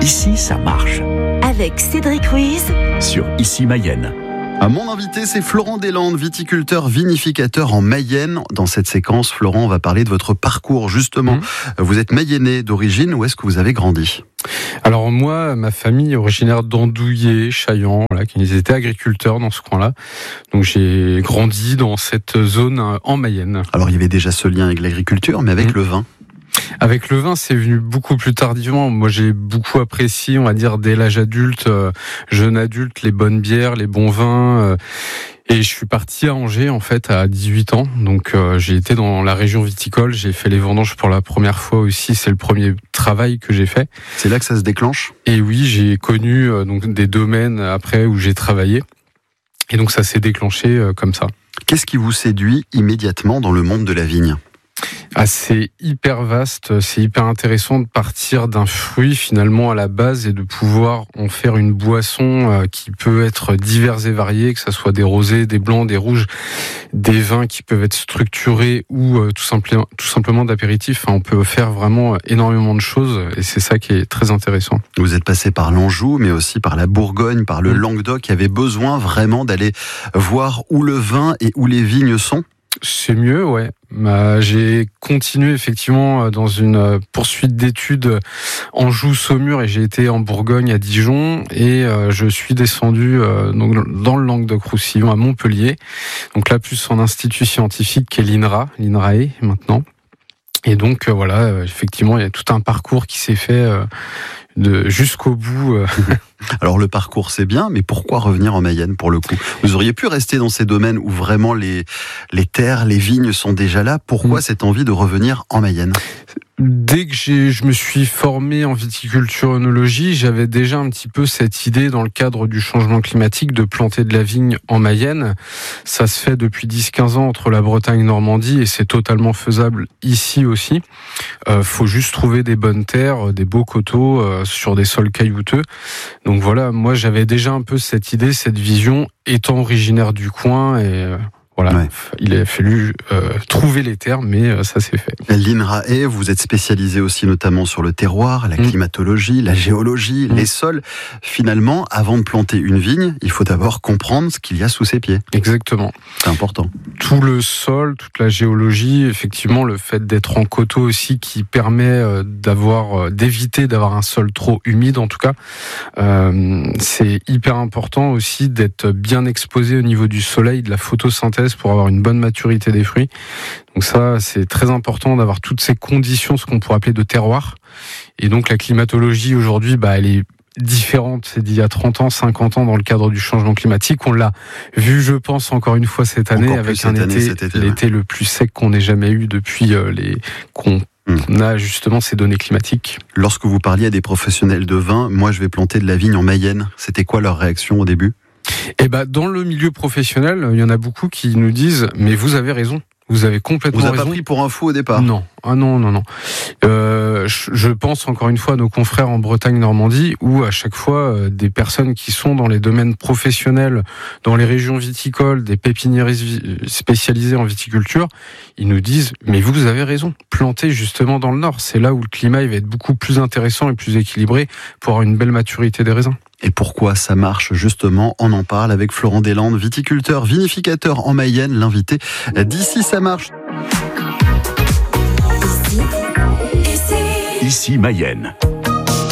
Ici, ça marche. Avec Cédric Ruiz Sur Ici Mayenne. Mon invité, c'est Florent Deslandes, viticulteur, vinificateur en Mayenne. Dans cette séquence, Florent, on va parler de votre parcours, justement. Vous êtes mayennais d'origine, où est-ce que vous avez grandi ? Alors moi, ma famille est originaire d'Andouillé, Chaillan, ils étaient agriculteurs dans ce coin-là. Donc j'ai grandi dans cette zone en Mayenne. Alors il y avait déjà ce lien avec l'agriculture, mais avec le vin. Avec le vin, c'est venu beaucoup plus tardivement. Moi, j'ai beaucoup apprécié, on va dire, dès l'âge adulte, jeune adulte, les bonnes bières, les bons vins. Et je suis parti à Angers, en fait, à 18 ans. Donc, j'ai été dans la région viticole. J'ai fait les vendanges pour la première fois aussi. C'est le premier travail que j'ai fait. C'est là que ça se déclenche ? Et oui, j'ai connu donc des domaines après où j'ai travaillé. Et donc, ça s'est déclenché comme ça. Qu'est-ce qui vous séduit immédiatement dans le monde de la vigne ? C'est hyper vaste, c'est hyper intéressant de partir d'un fruit finalement à la base et de pouvoir en faire une boisson qui peut être diverse et variée, que ce soit des rosés, des blancs, des rouges, des vins qui peuvent être structurés ou tout simplement d'apéritifs. On peut faire vraiment énormément de choses et c'est ça qui est très intéressant. Vous êtes passé par l'Anjou, mais aussi par la Bourgogne, par le Languedoc, qui avait besoin vraiment d'aller voir où le vin et où les vignes sont ? C'est mieux, ouais. J'ai continué effectivement dans une poursuite d'études Anjou-Saumur et j'ai été en Bourgogne à Dijon et je suis descendu donc dans le Languedoc-Roussillon à Montpellier. Donc là plus en institut scientifique qu'est l'INRAE maintenant. Et donc voilà, effectivement il y a tout un parcours qui s'est fait jusqu'au bout. Alors le parcours c'est bien, mais pourquoi revenir en Mayenne pour le coup ? Vous auriez pu rester dans ces domaines où vraiment les terres, les vignes sont déjà là. Pourquoi cette envie de revenir en Mayenne ? Dès que je me suis formé en viticulture-œnologie, j'avais déjà un petit peu cette idée dans le cadre du changement climatique de planter de la vigne en Mayenne. Ça se fait depuis 10-15 ans entre la Bretagne et Normandie et c'est totalement faisable ici aussi. Faut juste trouver des bonnes terres, des beaux coteaux sur des sols caillouteux. Donc voilà, moi j'avais déjà un peu cette idée, cette vision, étant originaire du coin et voilà, ouais. Il a fallu trouver les termes, mais ça s'est fait. L'INRAE, vous êtes spécialisé aussi notamment sur le terroir, la climatologie, la géologie, les sols. Finalement, avant de planter une vigne, il faut d'abord comprendre ce qu'il y a sous ses pieds. Exactement. C'est important. Tout le sol, toute la géologie, effectivement, le fait d'être en coteau aussi qui permet d'éviter d'avoir un sol trop humide en tout cas. C'est hyper important aussi d'être bien exposé au niveau du soleil, de la photosynthèse pour avoir une bonne maturité des fruits. Donc ça, c'est très important d'avoir toutes ces conditions, ce qu'on pourrait appeler de terroir. Et donc la climatologie aujourd'hui, elle est différente, c'est d'il y a 30 ans, 50 ans dans le cadre du changement climatique. On l'a vu, je pense, encore une fois cette année, avec l'été le plus sec qu'on ait jamais eu depuis qu'on a justement ces données climatiques. Lorsque vous parliez à des professionnels de vin, moi je vais planter de la vigne en Mayenne, c'était quoi leur réaction au début ? Dans le milieu professionnel, il y en a beaucoup qui nous disent « mais vous avez raison ». Vous avez complètement raison. Vous n'avez pas pris pour un fou au départ ? Non. Non. Je pense encore une fois à nos confrères en Bretagne-Normandie où à chaque fois des personnes qui sont dans les domaines professionnels, dans les régions viticoles, des pépiniéristes spécialisés en viticulture, ils nous disent « mais vous avez raison, plantez justement dans le nord. C'est là où le climat il va être beaucoup plus intéressant et plus équilibré pour avoir une belle maturité des raisins. » Et pourquoi ça marche justement ? On en parle avec Florent Deslandes, viticulteur, vinificateur en Mayenne, l'invité d'Ici ça marche. Ici Mayenne.